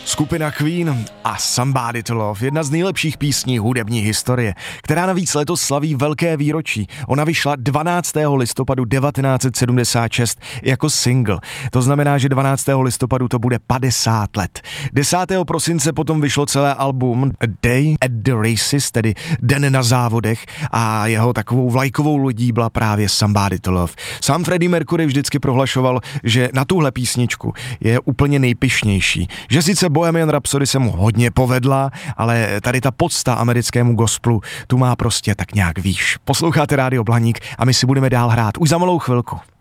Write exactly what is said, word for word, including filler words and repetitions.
Skupina Queen a Somebody to Love, jedna z nejlepších písní hudební historie, která navíc letos slaví velké výročí. Ona vyšla dvanáctého listopadu devatenáct set sedmdesát šest jako single. To znamená, že dvanáctého listopadu to bude padesát let. desátého prosince potom vyšlo celé album A Day at the Races, tedy Den na závodech, a jeho takovou vlajkovou lodí byla právě Somebody to Love. Sám Freddie Mercury vždycky prohlašoval, že na tuhle písničku je úplně nejpyšnější. Že sice Bohemian Rhapsody se mu hodně povedla, ale tady ta podsta americkému gospelu tu má prostě tak nějak výš. Posloucháte Rádio Blaník a my si budeme dál hrát už za malou chvilku.